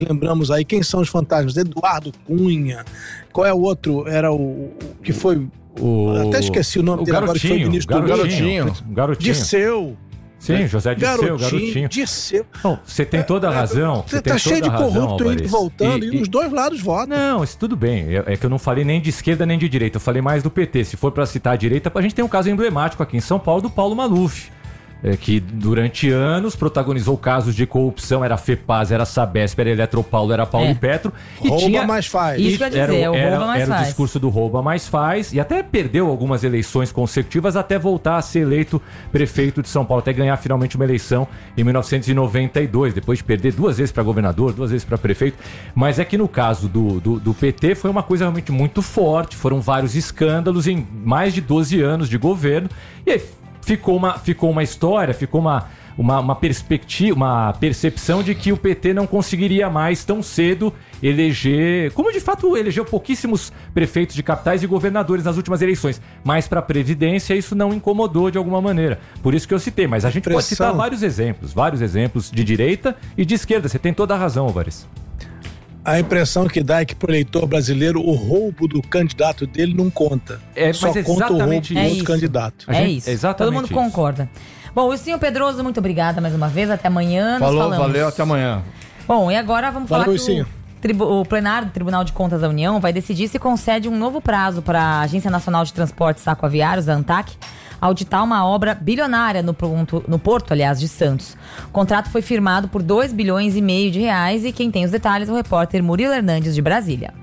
lembramos aí, quem são os fantasmas? Eduardo Cunha, qual é o outro? Era o que foi... até esqueci o nome dele agora, que foi ministro do Garotinho. Dirceu. Sim, José Dirceu, Garotinho. Dirceu. Bom, você tem toda a razão. Você tá cheio de corrupto indo e voltando, e os dois lados votam. Não, isso tudo bem. É que eu não falei nem de esquerda nem de direita, eu falei mais do PT. Se for pra citar a direita, a gente tem um caso emblemático aqui em São Paulo do Paulo Maluf. Que durante anos protagonizou casos de corrupção, era a FEPAS, era a Sabesp, era a Eletropaulo, era a Paulo Petro. E rouba mais faz. Isso quer dizer, era o discurso do rouba mais faz, e até perdeu algumas eleições consecutivas até voltar a ser eleito prefeito de São Paulo, até ganhar finalmente uma eleição em 1992, depois de perder 2 vezes para governador, 2 vezes para prefeito. Mas é que no caso do PT foi uma coisa realmente muito forte, foram vários escândalos em mais de 12 anos de governo, e aí ficou uma história, ficou uma perspectiva, uma percepção de que o PT não conseguiria mais tão cedo eleger, como de fato elegeu pouquíssimos prefeitos de capitais e governadores nas últimas eleições, mas para a Previdência isso não incomodou de alguma maneira. Por isso que eu citei, mas a gente pode citar vários exemplos de direita e de esquerda. Você tem toda a razão, Álvares. A impressão que dá é que pro eleitor brasileiro o roubo do candidato dele não conta. Só conta o roubo do outro candidato. É isso. Exatamente. Todo mundo concorda. Bom, Wilson Pedroso, muito obrigada mais uma vez. Até amanhã. Valeu, até amanhã. Bom, e agora vamos falar que o plenário do Tribunal de Contas da União vai decidir se concede um novo prazo para a Agência Nacional de Transportes Aquaviários, a ANTAQ, auditar uma obra bilionária no Porto, de Santos. O contrato foi firmado por 2,5 bilhões de reais e quem tem os detalhes é o repórter Murilo Hernandes, de Brasília.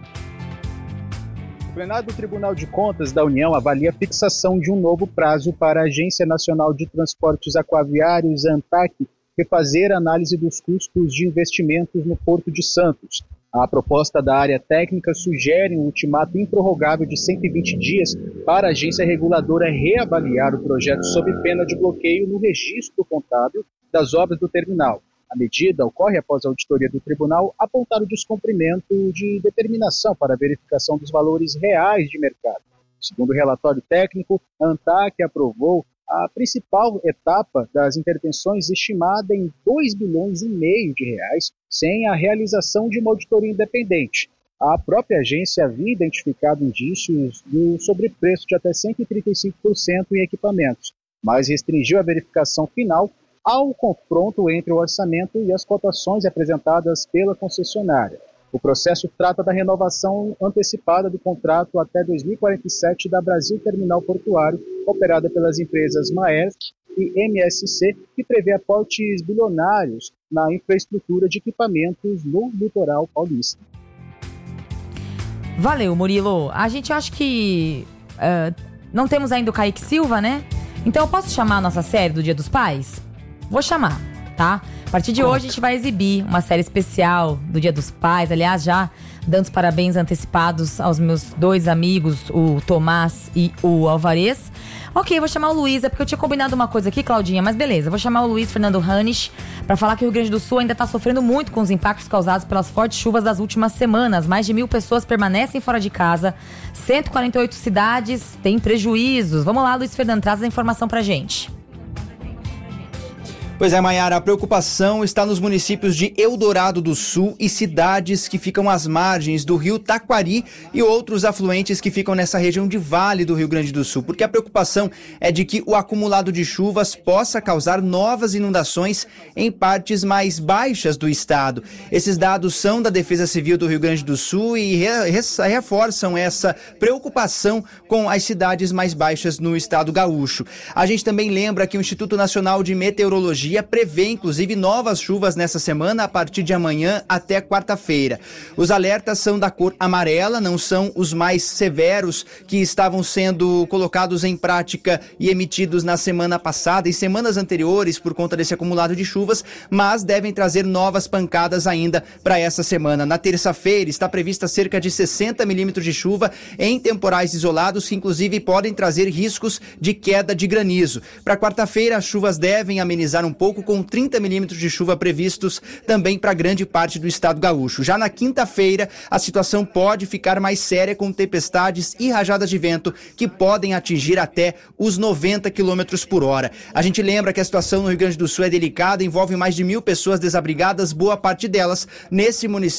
O plenário do Tribunal de Contas da União avalia a fixação de um novo prazo para a Agência Nacional de Transportes Aquaviários, ANTAQ, refazer a análise dos custos de investimentos no Porto de Santos. A proposta da área técnica sugere um ultimato improrrogável de 120 dias para a agência reguladora reavaliar o projeto sob pena de bloqueio no registro contábil das obras do terminal. A medida ocorre após a auditoria do tribunal apontar o descumprimento de determinação para a verificação dos valores reais de mercado. Segundo o relatório técnico, a ANTAQ aprovou a principal etapa das intervenções estimada em 2,5 bilhões de reais, sem a realização de uma auditoria independente. A própria agência havia identificado indícios do sobrepreço de até 135% em equipamentos, mas restringiu a verificação final ao confronto entre o orçamento e as cotações apresentadas pela concessionária. O processo trata da renovação antecipada do contrato até 2047 da Brasil Terminal Portuário, operada pelas empresas Maersk e MSC, que prevê aportes bilionários na infraestrutura de equipamentos no litoral paulista. Valeu, Murilo. A gente acha que não temos ainda o Kaique Silva, né? Então eu posso chamar a nossa série do Dia dos Pais? Vou chamar, tá? A partir de hoje a gente vai exibir uma série especial do Dia dos Pais. Aliás, já dando os parabéns antecipados aos meus 2 amigos, o Tomás e o Alvarez. Ok, vou chamar o Luiz, porque eu tinha combinado uma coisa aqui, Claudinha, mas beleza. Vou chamar o Luiz Fernando Hanisch para falar que o Rio Grande do Sul ainda está sofrendo muito com os impactos causados pelas fortes chuvas das últimas semanas. Mais de 1.000 pessoas permanecem fora de casa. 148 cidades têm prejuízos. Vamos lá, Luiz Fernando, traz a informação pra gente. Pois é, Maiara, a preocupação está nos municípios de Eldorado do Sul e cidades que ficam às margens do rio Taquari e outros afluentes que ficam nessa região de vale do Rio Grande do Sul, porque a preocupação é de que o acumulado de chuvas possa causar novas inundações em partes mais baixas do estado. Esses dados são da Defesa Civil do Rio Grande do Sul e reforçam essa preocupação com as cidades mais baixas no estado gaúcho. A gente também lembra que o Instituto Nacional de Meteorologia prevê, inclusive, novas chuvas nessa semana a partir de amanhã até quarta-feira. Os alertas são da cor amarela, não são os mais severos que estavam sendo colocados em prática e emitidos na semana passada e semanas anteriores por conta desse acumulado de chuvas, mas devem trazer novas pancadas ainda para essa semana. Na terça-feira está prevista cerca de 60 milímetros de chuva em temporais isolados que, inclusive, podem trazer riscos de queda de granizo. Para quarta-feira, as chuvas devem amenizar um pouco, com 30 milímetros de chuva previstos também para grande parte do estado gaúcho. Já na quinta-feira, a situação pode ficar mais séria, com tempestades e rajadas de vento que podem atingir até os 90 km por hora. A gente lembra que a situação no Rio Grande do Sul é delicada, envolve mais de 1.000 pessoas desabrigadas, boa parte delas nesse município